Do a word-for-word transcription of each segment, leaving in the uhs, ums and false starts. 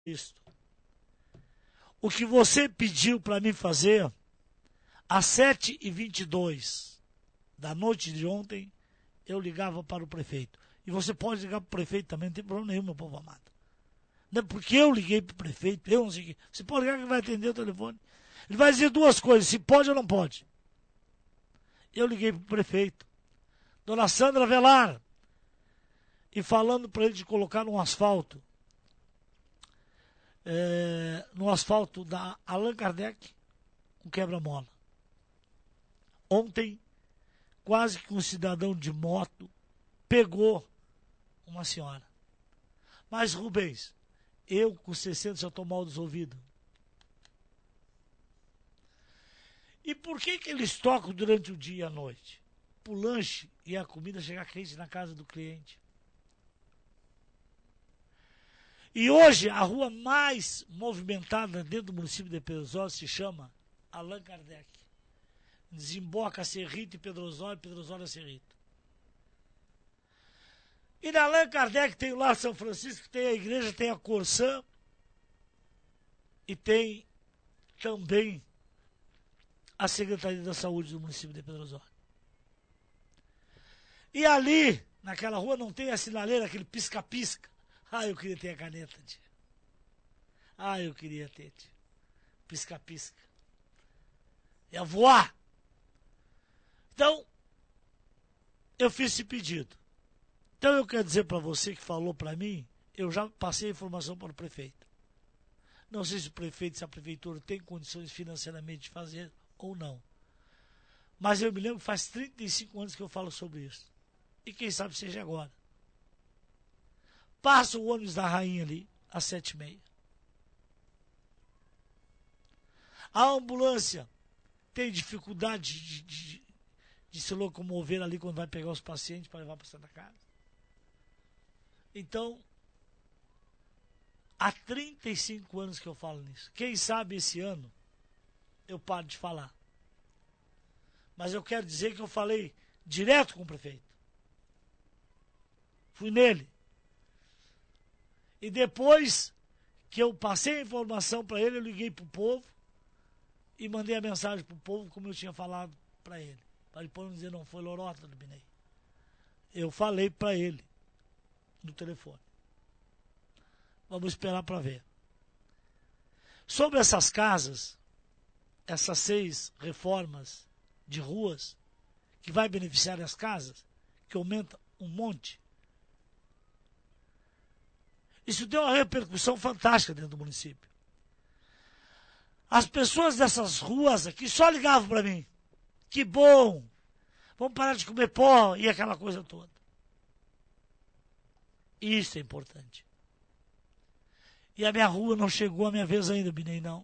Isso. O que você pediu para mim fazer, às sete e vinte e dois da noite de ontem, eu ligava para o prefeito. E você pode ligar para o prefeito também, não tem problema nenhum, meu povo amado. Não é porque eu liguei para o prefeito, eu não sei o que. Você pode ligar que ele vai atender o telefone. Ele vai dizer duas coisas, se pode ou não pode. Eu liguei para o prefeito, dona Sandra Velar, e falando para ele de colocar um asfalto, é, no asfalto da Allan Kardec, com quebra-mola. Ontem, quase que um cidadão de moto pegou uma senhora. Mas, Rubens, eu com sessenta já estou mal desolvido. E por que que eles tocam durante o dia e a noite? Para o lanche e a comida chegar quente na casa do cliente. E hoje a rua mais movimentada dentro do município de Pedro Osório se chama Allan Kardec. Desemboca Cerrito e Pedro Osório, Pedro Osório a Cerrito. E na Allan Kardec tem o Lar São Francisco, tem a igreja, tem a Corsã e tem também a Secretaria da Saúde do município de Pedro Osório. E ali, naquela rua, não tem a sinaleira, aquele pisca-pisca. Ah, eu queria ter a caneta, tia. Ah, eu queria ter, tia. Pisca-pisca. Ia voar. Então, eu fiz esse pedido. Então, eu quero dizer para você que falou para mim, eu já passei a informação para o prefeito. Não sei se o prefeito, se a prefeitura tem condições financeiramente de fazer ou não. Mas eu me lembro que faz trinta e cinco anos que eu falo sobre isso. E quem sabe seja agora. Passa o ônibus da rainha ali, às sete e meia. A ambulância tem dificuldade de, de, de se locomover ali quando vai pegar os pacientes para levar para a Santa Casa. Então, há trinta e cinco anos que eu falo nisso. Quem sabe esse ano eu paro de falar. Mas eu quero dizer que eu falei direto com o prefeito. Fui nele. E depois que eu passei a informação para ele, eu liguei para o povo e mandei a mensagem para o povo, como eu tinha falado para ele. Para ele não dizer, não foi lorota do Binei. Eu falei para ele no telefone. Vamos esperar para ver. Sobre essas casas, essas seis reformas de ruas, que vai beneficiar as casas, que aumenta um monte, isso deu uma repercussão fantástica dentro do município. As pessoas dessas ruas aqui só ligavam para mim. Que bom! Vamos parar de comer pó e aquela coisa toda. Isso é importante. E a minha rua não chegou a minha vez ainda, Binei, não.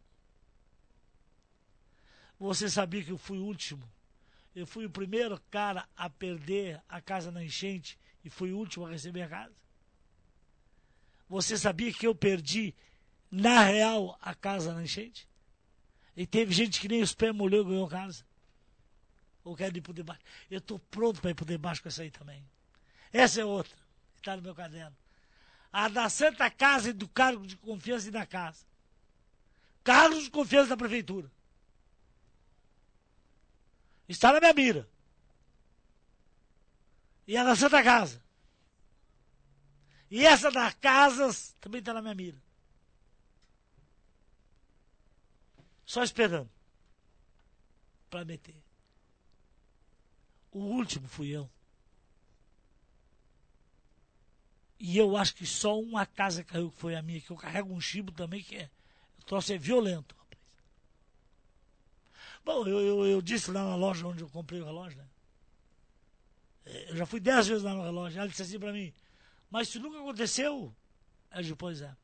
Você sabia que eu fui o último? Eu fui o primeiro cara a perder a casa na enchente e fui o último a receber a casa? Você sabia que eu perdi, na real, a casa na enchente? E teve gente que nem os pés molhou e ganhou casa. Ou quer ir por debaixo. Eu estou pronto para ir por debaixo com essa aí também. Essa é outra, que está no meu caderno. A da Santa Casa e do cargo de confiança e da casa. Cargo de confiança da prefeitura. Está na minha mira. E a da Santa Casa. E essa das casas também está na minha mira. Só esperando para meter. O último fui eu. E eu acho que só uma casa caiu, que foi a minha, que eu carrego um chibro também, que é, o troço é violento, rapaz. Bom, eu, eu, eu disse lá na loja onde eu comprei o relógio, né? Eu já fui dez vezes lá no relógio. Ela disse assim para mim, mas isso nunca aconteceu? Eu disse, pois é.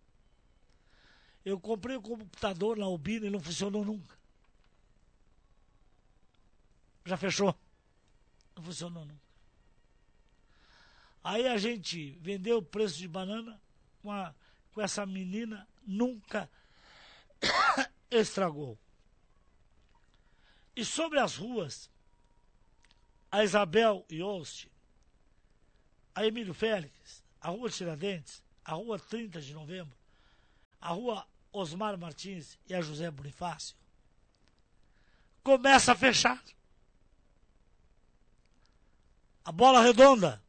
Eu comprei o computador na Albina e não funcionou nunca. Já fechou. Não funcionou nunca. Aí a gente vendeu o preço de banana com, a, com essa menina, nunca estragou. E sobre as ruas, a Isabel Yost, a Emílio Félix, a Rua Tiradentes, a Rua trinta de novembro, a rua Osmar Martins e a José Bonifácio, começa a fechar. A bola redonda.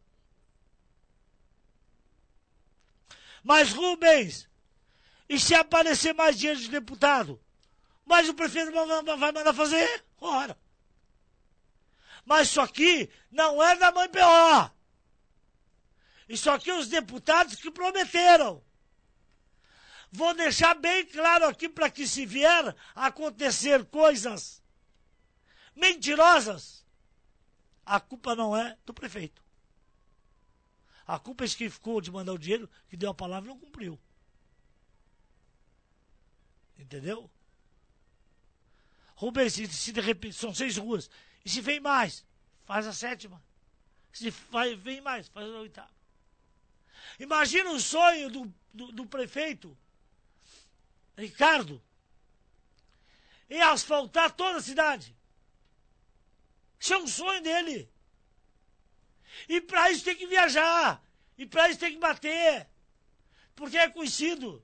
Mas Rubens, e se aparecer mais dinheiro de deputado? Mas o prefeito vai mandar fazer? Ora. Mas isso aqui não é da mãe P O. Isso aqui os deputados que prometeram. Vou deixar bem claro aqui para que se vier a acontecer coisas mentirosas, a culpa não é do prefeito. A culpa é de quem ficou de mandar o dinheiro, que deu a palavra e não cumpriu. Entendeu? Rubens, se, se de repente são seis ruas, e se vem mais, faz a sétima. Se vai, vem mais, faz a oitava. Imagina o sonho do, do, do prefeito Ricardo em asfaltar toda a cidade. Isso é um sonho dele. E para isso tem que viajar. E para isso tem que bater. Porque é conhecido.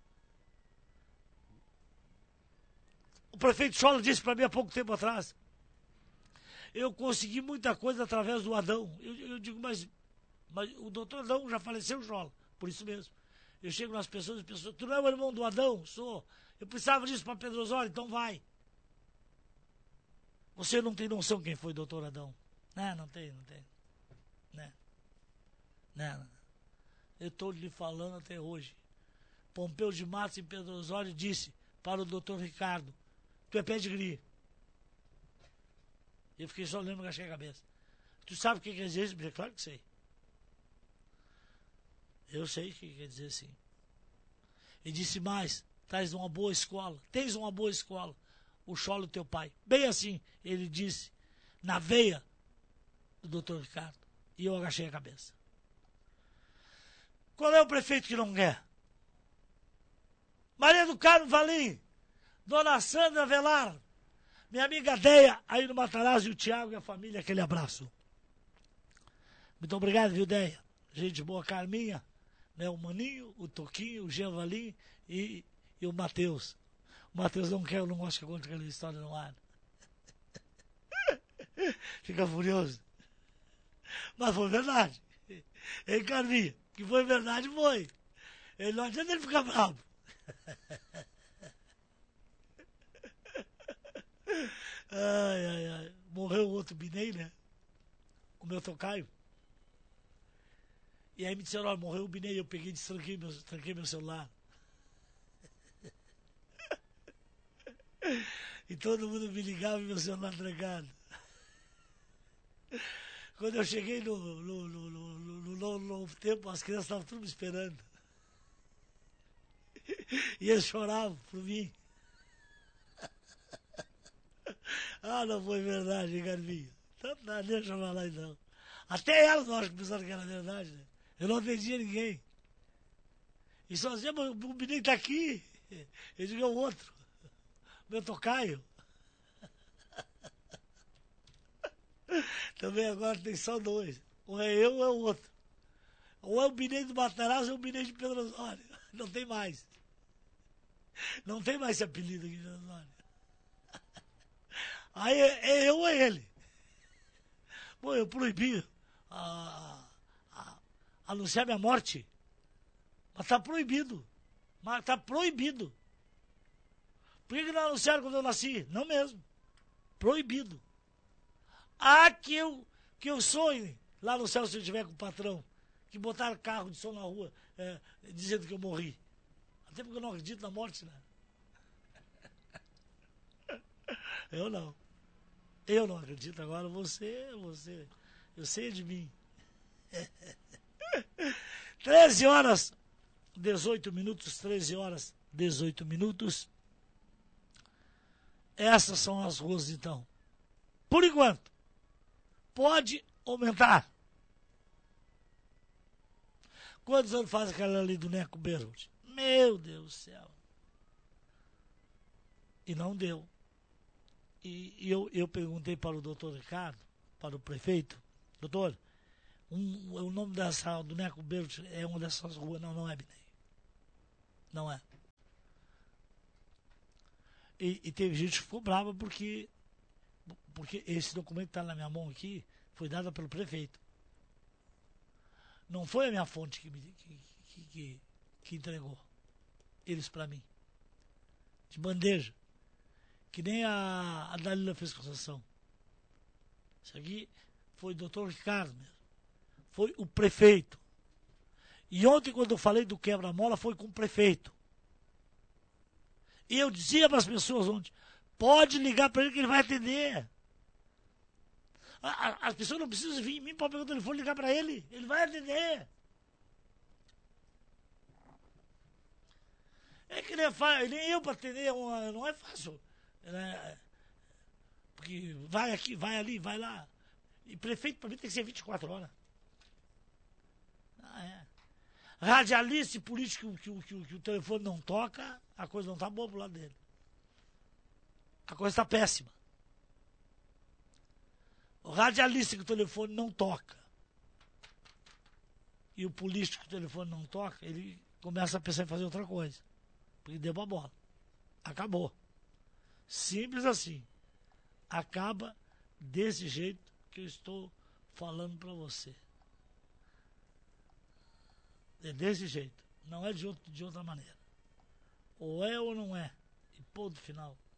O prefeito Scholler disse para mim há pouco tempo atrás: eu consegui muita coisa através do Adão. Eu, eu digo, mas, mas o doutor Adão já faleceu, Scholler. Por isso mesmo. Eu chego nas pessoas e pessoas, tu não é o irmão do Adão? Sou. Eu precisava disso para Pedro Osório, então vai. Você não tem noção quem foi o doutor Adão. Não, não tem, não tem. Não. Não, não. Eu estou lhe falando até hoje. Pompeu de Matos em Pedro Osório disse para o doutor Ricardo: tu é pedigree. Eu fiquei só olhando e agachei a cabeça. Tu sabe o que quer dizer isso? Claro que sei. Eu sei o que quer dizer sim. E disse mais: tens uma boa escola, tens uma boa escola, o Scholler teu pai. Bem assim, ele disse, na veia do doutor Ricardo. E eu agachei a cabeça. Qual é o prefeito que não quer? Maria do Carmo Valim, Dona Sandra Velar, minha amiga Deia, aí no Matarazzo, e o Tiago e a família, aquele abraço. Muito obrigado, viu, Deia? Gente boa, Carminha, né? O Maninho, o Toquinho, o Jean Valim e, e o Matheus. O Matheus não quer, eu não gosto que eu conte aquela história no ar. Fica furioso. Mas foi verdade. Hein, Carminha? Que foi verdade, foi. Ele não adianta ele ficar bravo. Ai, ai, ai. Morreu o outro Binei, né? O meu tocaio. E aí me disseram, olha, morreu o Binei. Eu peguei e tranquei meu, tranquei meu celular. E todo mundo me ligava e meu celular trancado. Quando eu cheguei no, no, no, no, no, no novo tempo, as crianças estavam tudo me esperando. E eles choravam por mim. Ah, não foi verdade, hein, Carminha? Então, não, deixa eu falar então. Até elas não acham que pensaram que era verdade, né? Eu não atendia ninguém. E sozinho, o menino tá aqui. Eu digo, é o outro. Meu tocaio. Também agora tem só dois. Ou é eu ou é o outro. Ou é o Binei do Matarazzo ou é o Binei de Pedro Osório. Não tem mais. Não tem mais esse apelido aqui de Pedro Osório. Aí é, é eu ou é ele. Pô, eu proibi a, a, a anunciar minha morte. Mas tá proibido. Mas tá proibido. Por que, que não anunciaram quando eu nasci? Não mesmo. Proibido. Ah, que eu, que eu sonhe lá no céu se eu estiver com o patrão, que botaram carro de som na rua, é, dizendo que eu morri. Até porque eu não acredito na morte, né? Eu não. Eu não acredito. Agora você, você. Eu sei de mim. treze horas, dezoito minutos, treze horas, dezoito minutos. Essas são as ruas, então. Por enquanto. Pode aumentar. Quantos anos faz aquela ali do Neco Beirute? Meu Deus do céu. E não deu. E, e eu, eu perguntei para o doutor Ricardo, para o prefeito, doutor, um, o nome dessa, do Neco Beirute é uma dessas ruas? Não, não é, Binei. Não é. E, e teve gente que ficou brava porque, porque esse documento que está na minha mão aqui foi dado pelo prefeito. Não foi a minha fonte que, me, que, que, que, que entregou eles para mim. De bandeja. Que nem a, a Dalila fez concessão. Isso aqui foi o doutor Ricardo mesmo. Foi o prefeito. E ontem, quando eu falei do quebra-mola, foi com o prefeito. E eu dizia para as pessoas ontem, pode ligar para ele que ele vai atender. A, a, as pessoas não precisam vir em mim para pegar o telefone e ligar para ele. Ele vai atender. É que nem, é, nem eu para atender uma, não é fácil. Né? Porque vai aqui, vai ali, vai lá. E prefeito para mim tem que ser vinte e quatro horas. Ah, é. Radialista e político que, que, que, que o telefone não toca, a coisa não está boa pro lado dele. A coisa está péssima. O radialista que o telefone não toca e o político que o telefone não toca, ele começa a pensar em fazer outra coisa. Porque deu a bola. Acabou. Simples assim. Acaba desse jeito que eu estou falando para você. É desse jeito. Não é de, outro, de outra maneira. Ou é ou não é. E ponto final.